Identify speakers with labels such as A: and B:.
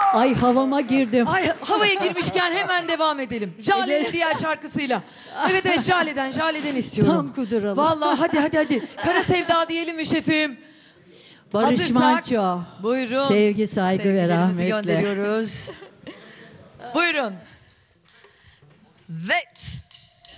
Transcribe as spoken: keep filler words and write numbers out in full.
A: Ay havama girdim.
B: Ay havaya girmişken hemen devam edelim. Jale'nin diğer şarkısıyla. Evet evet Jale'den, Jale'den istiyorum.
A: Tam kuduralım.
B: Vallahi hadi hadi hadi. Kara Sevda diyelim mi şefim?
A: Barış
B: Hazırsak,
A: Manço.
B: Buyurun.
A: Sevgi, saygı ve
B: Sevgilerimizi
A: rahmetle.
B: gönderiyoruz. Buyurun. Ve